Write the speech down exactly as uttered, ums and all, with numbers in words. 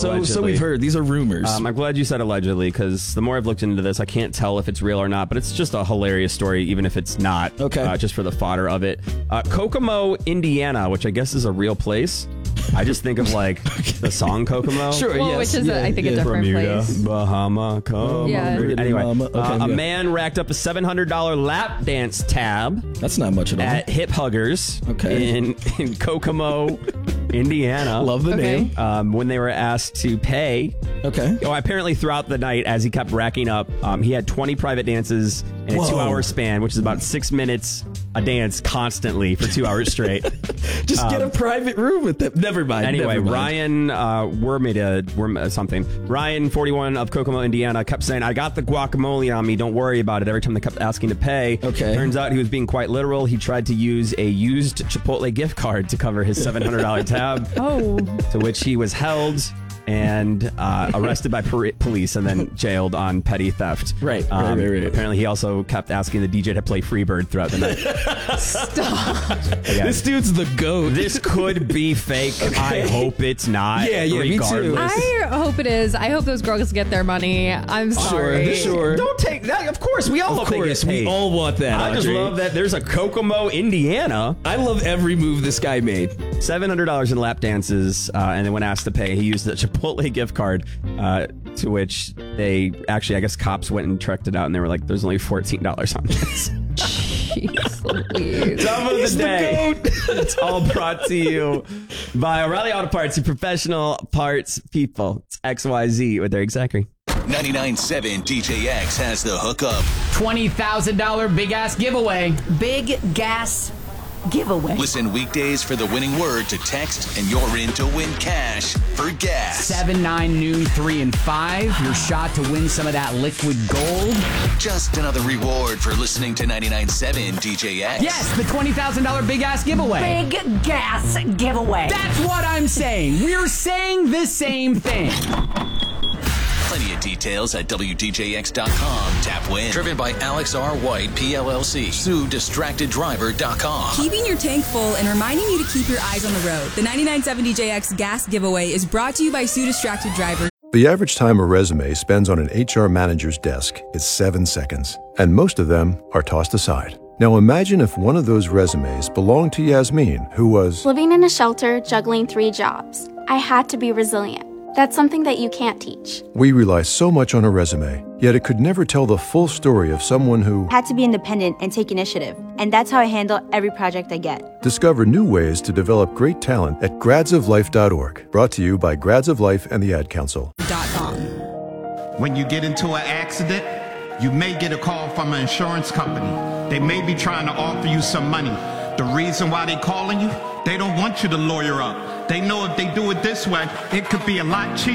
So, so we've heard. These are rumors. Um, I'm glad you said allegedly, because the more I've looked into this, I can't tell if it's real or not, but it's just a hilarious story, even if it's not. Okay. Uh, just for the fodder of it. Uh, Kokomo, Indiana, which I guess is a real place. I just think of like the song Kokomo. Sure, well, yes. which is, yeah, a, I think, yeah. a different Bermuda, place. Bahama, come Yeah. on. Anyway, Okay, uh, a yeah. man racked up a seven hundred dollars lap dance tab That's not much at all. at Hip Huggers Okay. in, in Kokomo, Indiana. Love the Okay. name. Um, when they were asked to pay. Okay. Oh, apparently throughout the night, as he kept racking up, um, he had twenty private dances in a Whoa. two-hour span, which is about six minutes a dance constantly for two hours straight. Just get a private room with them. Never mind. Anyway, never mind. Ryan uh, Wormida, Worm, uh, something. Ryan, forty-one of Kokomo, Indiana, kept saying, "I got the guacamole on me. Don't worry about it." Every time they kept asking to pay. Okay. Turns out he was being quite literal. He tried to use a used Chipotle gift card to cover his seven hundred dollars tab. Oh. To which he was held and uh, arrested by per- police and then jailed on petty theft. Right, Um, right, right, right. Apparently, he also kept asking the D J to play Freebird throughout the night. Stop. Again, This dude's the goat. this could be fake. I hope it's not. Yeah, yeah, me too. regardless. I hope it is. I hope those girls get their money. I'm sorry. sure. Don't take that. Of course, we all Of hope they course, get we paid. all want that. I just Audrey. love that there's a Kokomo, Indiana. I love every move this guy made. seven hundred dollars in lap dances, uh, and then when asked to pay, he used the Chipotle gift card, uh, to which they actually, I guess, cops went and checked it out, and they were like, "There's only fourteen dollars on this." Jeez Louise. Top of the He's the day. goat. It's all brought to you by O'Reilly Auto Parts, the professional parts people. It's X Y Z with their exactly. ninety-nine point seven D J X has the hookup. twenty thousand dollars big ass giveaway. Big gas giveaway. Listen weekdays for the winning word to text, and you're in to win cash for gas. seven, nine, noon, three, and five. Your shot to win some of that liquid gold. Just another reward for listening to ninety-nine point seven D J X. Yes, the twenty thousand dollars big ass giveaway. Big gas giveaway. That's what I'm saying. We're saying the same thing. Plenty of details at W D J X dot com. Tap win. Driven by Alex R. White, P L L C. Sue Distracted Driver dot com. Keeping your tank full and reminding you to keep your eyes on the road. The ninety-nine point seven D J X gas giveaway is brought to you by Sue Distracted Driver. The average time a resume spends on an H R manager's desk is seven seconds, and most of them are tossed aside. Now imagine if one of those resumes belonged to Yasmin, who was living in a shelter, juggling three jobs. I had to be resilient. That's something that you can't teach. We rely so much on a resume, yet it could never tell the full story of someone who had to be independent and take initiative. And that's how I handle every project I get. Discover new ways to develop great talent at grads of life dot org. Brought to you by Grads of Life and the Ad Council. When you get into an accident, you may get a call from an insurance company. They may be trying to offer you some money. The reason why they calling you, they don't want you to lawyer up. They know if they do it this way, it could be a lot cheaper.